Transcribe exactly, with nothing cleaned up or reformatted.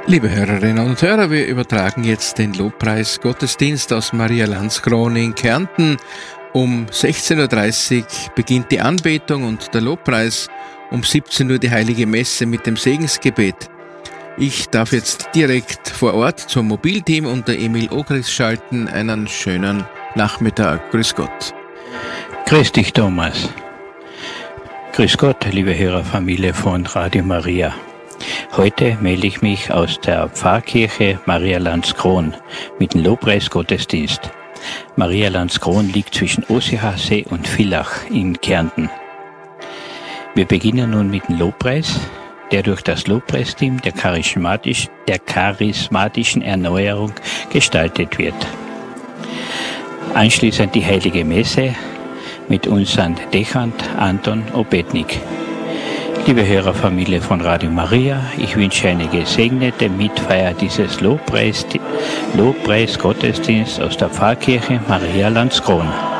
Liebe Hörerinnen und Hörer, wir übertragen jetzt den Lobpreis-Gottesdienst aus Maria Landskron in Kärnten. Um sechzehn Uhr dreißig beginnt die Anbetung und der Lobpreis, um siebzehn Uhr die Heilige Messe mit dem Segensgebet. Ich darf jetzt direkt vor Ort zum Mobilteam unter Emil Ogris schalten. Einen schönen Nachmittag. Grüß Gott. Grüß dich, Thomas. Grüß Gott, liebe Hörerfamilie von Radio Maria. Heute melde ich mich aus der Pfarrkirche Maria Landskron mit dem Lobpreis-Gottesdienst. Maria Landskron liegt zwischen Ossiachsee und Villach in Kärnten. Wir beginnen nun mit dem Lobpreis, der durch das Lobpreisteam der, charismatisch, der charismatischen Erneuerung gestaltet wird. Anschließend die Heilige Messe mit unserem Dechant Anton Obednik. Liebe Hörerfamilie von Radio Maria, ich wünsche eine gesegnete Mitfeier dieses Lobpreis, Lobpreis Gottesdienst aus der Pfarrkirche Maria Landskron.